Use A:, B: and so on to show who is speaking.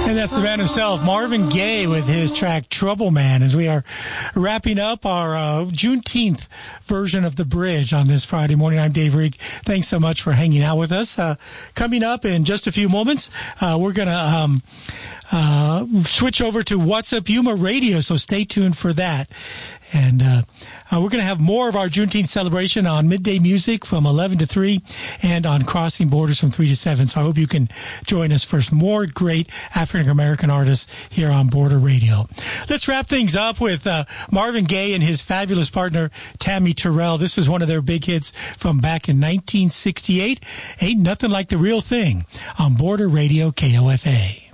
A: And that's the man himself, Marvin Gaye, with his track Trouble Man, as we are wrapping up our Juneteenth version of The Bridge on this Friday morning. I'm Dave Reek. Thanks so much for hanging out with us. Coming up in just a few moments, we're going to switch over to What's Up Yuma Radio, so stay tuned for that. And we're going to have more of our Juneteenth celebration on Midday Music from 11 to 3 and on Crossing Borders from 3 to 7. So I hope you can join us for more great African-American artists here on Border Radio. Let's wrap things up with Marvin Gaye and his fabulous partner, Tammy Terrell. This is one of their big hits from back in 1968. Ain't Nothing Like the Real Thing on Border Radio KOFA.